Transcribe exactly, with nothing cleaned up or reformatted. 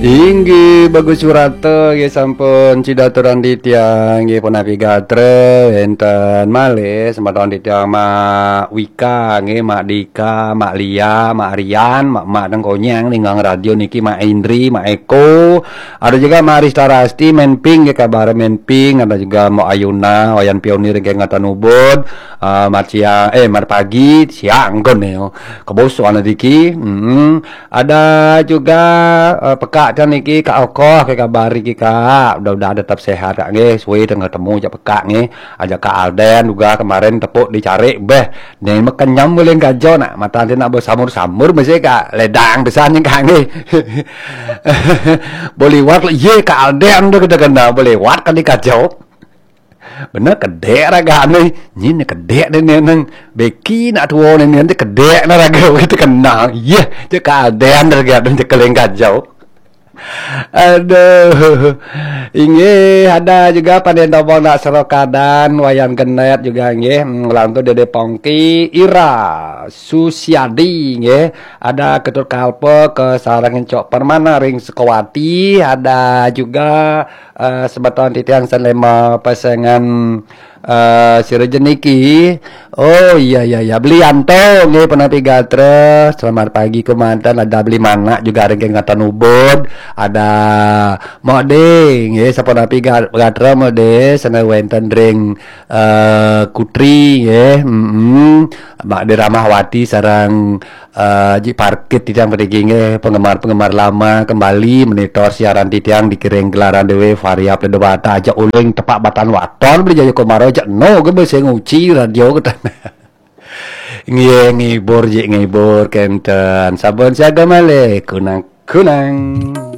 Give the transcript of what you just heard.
Inggih bagus surate nggih sampun cidaturan titiang nggih pun navigatre enten malih sempatan titiang Mak Wika nggih Mak Dika, Mak Lia, Mak Rian, Mak Mak Dengkonyang ninggang radio niki Mak Indri, Mak Eko. Ada juga Mak Rista Rasti Menping nggih kabar Menping, ada juga Mak Ayuna wayan pionir nggih ngatan ubud. Uh, mat siang eh mat pagi siang kon nih kebosuan diki. Hmm. Ada juga uh, peka kan niki Kak Okoh ke kabar iki Kak udah-udah tetap sehat Kak nggih suwe tengah temu jak peka nggih aja Kak Alden juga kemarin tepuk dicari beh nih mekenyam boleh gajo nak mata dia nak bersamur-samur mesti Kak ledang besarnya Kak nggih boleh wat ye Kak Alden tuh kita kena boleh wat kan dikacau bener kedek raga nih nyine kedek nih neng beki nak tuo nih nanti kedek na raga itu kena ye je Kak Alden raga dan je keleng kacau. Aduh, ini ada juga pada dobong nak serokadan wayan genet juga nggih ngulang tuh Dede Pongki Ira Susiadi nggih ada ketur kalpe ke sarang encok permana ring sekawati ada juga uh, sebeton titiang selema pasangan uh, si rejeniki. Oh iya iya iya beli anto nggih penapi gatre selamat pagi komandan ada beli mana juga ada yang ngatan ubud ada mode nggih sapenapi gatre mode sana wenten ring uh, kutri nggih heeh Mak De Ramahwati sarang uh, ji parkit titiang pedegi nggih penggemar-penggemar lama kembali monitor siaran titiang dikiring gelaran dewe varia pledebata aja uling tepak batan waton beli jayo komaro aja no ge bese nguci radio kita nggih ngibur ji ngibur kenten sabun siaga malih kunang kunang